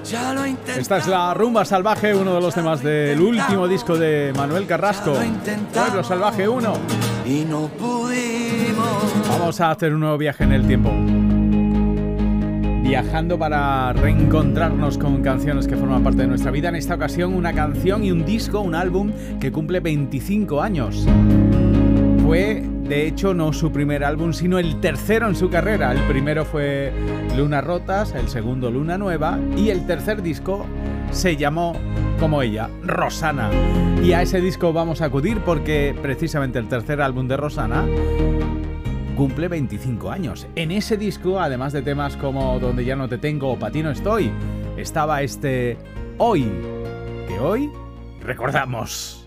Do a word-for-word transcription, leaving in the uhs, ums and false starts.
Esta es la Rumba Salvaje, uno de los temas del último disco de Manuel Carrasco, Pueblo Salvaje uno. Y no pudimos. Vamos a hacer un nuevo viaje en el tiempo, viajando para reencontrarnos con canciones que forman parte de nuestra vida. En esta ocasión una canción y un disco, un álbum que cumple veinticinco años. Fue, de hecho, no su primer álbum, sino el tercero en su carrera. El primero fue Lunas Rotas, el segundo Luna Nueva y el tercer disco se llamó, como ella, Rosana. Y a ese disco vamos a acudir porque precisamente el tercer álbum de Rosana cumple veinticinco años. En ese disco, además de temas como Donde ya no te tengo o Pa' ti no estoy, estaba este Hoy, que hoy recordamos.